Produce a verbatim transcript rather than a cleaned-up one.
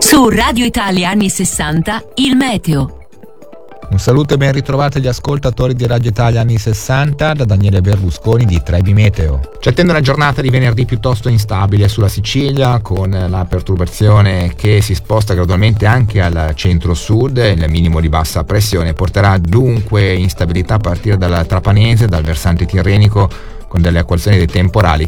Su Radio Italia anni sessanta, il meteo. Un saluto e ben ritrovati agli ascoltatori di Radio Italia anni sessanta da Daniele Berlusconi di Trebi Meteo. Ci attende una giornata di venerdì piuttosto instabile sulla Sicilia, con la perturbazione che si sposta gradualmente anche al centro-sud. Il minimo di bassa pressione porterà dunque instabilità a partire dal Trapanese, dal versante tirrenico, con delle acquazzoni dei temporali